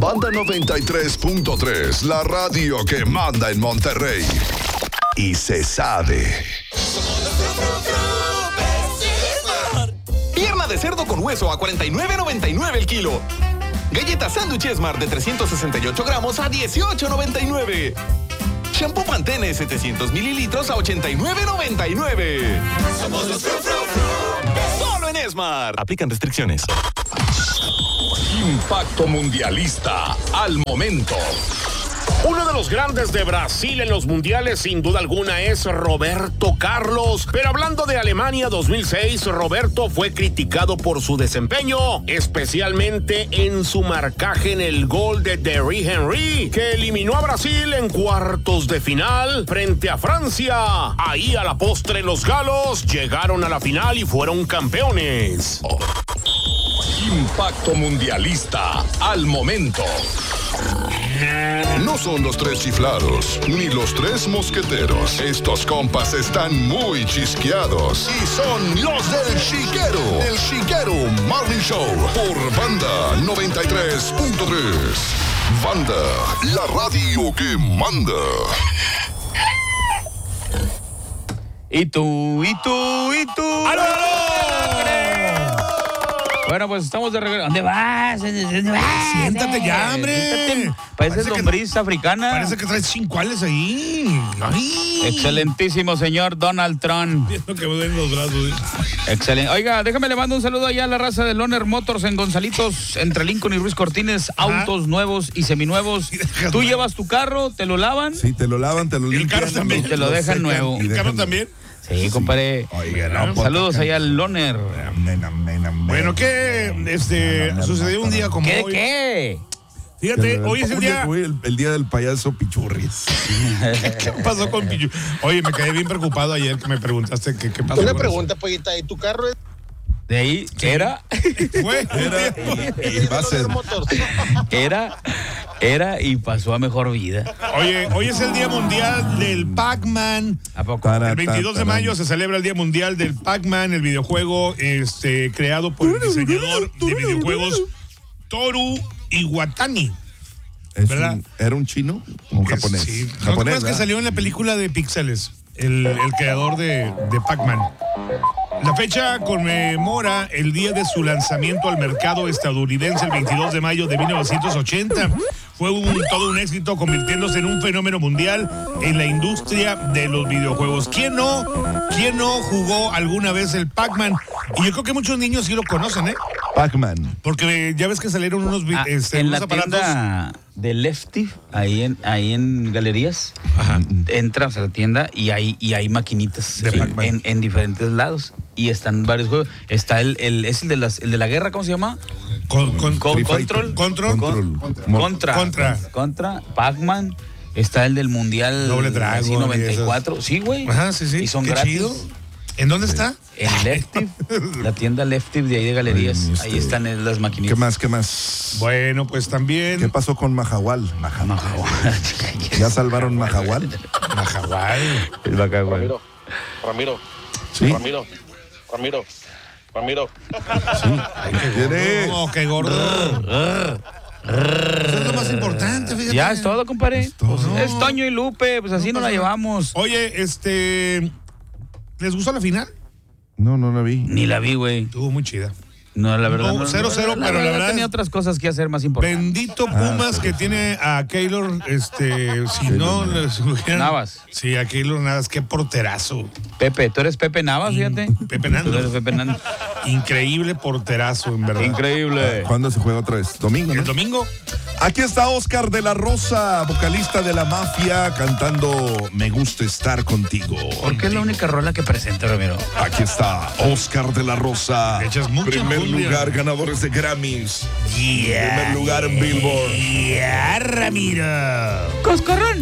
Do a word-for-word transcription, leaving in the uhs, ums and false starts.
Banda noventa y tres punto tres, la radio que manda en Monterrey. Y se sabe. Pierna de cerdo con hueso a cuarenta y nueve noventa y nueve el kilo. Galleta sándwich Esmar de trescientos sesenta y ocho gramos a dieciocho noventa y nueve. Shampoo Pantene setecientos mililitros a ochenta y nueve noventa y nueve. Somos los Fru Fru Fru. Solo en Esmar. Aplican restricciones. Impacto mundialista al momento. Uno de los grandes de Brasil en los mundiales, sin duda alguna, es Roberto Carlos. Pero hablando de Alemania dos mil seis, Roberto fue criticado por su desempeño, especialmente en su marcaje en el gol de Thierry Henry, que eliminó a Brasil en cuartos de final frente a Francia. Ahí a la postre los galos llegaron a la final y fueron campeones. Oh. Impacto mundialista al momento. No son los tres chiflados, ni los tres mosqueteros. Estos compas están muy chisqueados y son los del Chiquero. El Chiquero Morning Show por Banda noventa y tres punto tres. Banda, la radio que manda. Y tú, y tú, y tú. ¡Aló, aló! Bueno, pues estamos de regreso. ¿Dónde vas? ¿Dónde vas? Siéntate ya, hombre. Siéntate. Pareces Parece que- lombriz africana. Parece que traes cincuales ahí. Ay. Excelentísimo señor Donald Trump. Viendo que me den los brazos. ¿eh? Excelente. Oiga, déjame le mando un saludo allá a la raza de Loner Motors en Gonzalitos, entre Lincoln y Ruiz Cortines. Ajá. Autos nuevos y seminuevos. dejas Tú nuevo. llevas tu carro, te lo lavan Sí, te lo lavan, te lo El limpian. carro también. y te lo dejan secan nuevo. y ¿El carro dejan- también? Sí, compadre. Oiga, no, por Saludos acá. allá al Loner. Amén, amén, amén. Bueno, ¿qué este, sucedió un día como ¿Qué de hoy? qué? Fíjate, hoy es el día... Hoy el, el día del payaso Pichurris. ¿Qué pasó con Pichu? Oye, me quedé bien preocupado ayer que me preguntaste que, qué pasó. Una con pregunta, Pollita, ¿y tu carro es De ahí, era, eso. Fue, Era y, y va a ser. Motors? era, era y pasó a mejor vida. Oye, hoy es el Día Mundial del Pac-Man. ¿A poco? Para- El veintidós de mayo se celebra el Día Mundial del Pac-Man, el videojuego este, creado por el diseñador de videojuegos Toru Iwatani. Es ¿verdad? un- ¿Era un chino o un japonés? Sí. ¿No te Japonés, acuerdas que ¿verdad? salió en la película de Píxeles? El, el creador de, de Pac-Man. La fecha conmemora el día de su lanzamiento al mercado estadounidense el veintidós de mayo de mil novecientos ochenta. Fue un, todo un éxito, convirtiéndose en un fenómeno mundial en la industria de los videojuegos. ¿Quién no, quién no jugó alguna vez el Pac-Man? Y yo creo que muchos niños sí lo conocen, ¿eh? Pac-Man. Porque ya ves que salieron unos, vi- Ah, este, en unos la aparatos. tienda de Lefty, ahí en, ahí en Galerías, entras a la tienda y hay, y hay maquinitas De en, Pac-Man. en, en diferentes lados. Y están varios juegos. Está el, el, es el de, las, el de la guerra, ¿cómo se llama? Con, con, Con- Street control, Fighter. Control. Control. Contra. Contra. Contra. Pac-Man. Está el del Mundial Doble Dragon así, y noventa y cuatro. Sí, güey. Ajá, sí, sí. Y son Qué gratis. chido. ¿En dónde está? En Lefty, la tienda Lefty de ahí de Galerías. Oye, este, Ahí están en las maquinitas. ¿Qué más? ¿Qué más? Bueno, pues también. ¿Qué pasó con Majahual? Majahual. ¿Ya salvaron Majahual? Majahual. El Bacahual. Ramiro, Ramiro, Sí. Ramiro, Ramiro, Ramiro. ¿Qué tiene? No, qué gordo. Eso es lo más importante, fíjate. Ya es todo, compadre. todo. Pues es Toño y Lupe, pues así no la llevamos. Oye, este. ¿Les gustó la final? No, no la vi. Ni la vi, güey. Estuvo muy chida. No, la verdad. No, cero, cero, pero la verdad- tenía otras cosas que hacer más importantes. Bendito Pumas que tiene a Keylor, este, si no les hubieran- Navas. Sí, a Keylor Navas, qué porterazo. Pepe, tú eres Pepe Navas, fíjate. Pepe Nando. Tú eres Pepe Nando. Increíble porterazo, en verdad. Increíble. ¿Cuándo se juega otra vez? Domingo, El ¿no? domingo, Aquí está Oscar de la Rosa, vocalista de La Mafia, cantando Me gusta estar contigo. Porque es la única rola que presenta, Ramiro. Aquí está Oscar de la Rosa. Le echas mucha Primer cumbia. lugar, ganadores de Grammys. Primer lugar en Billboard. ya, Ramiro. ¡Coscorrón!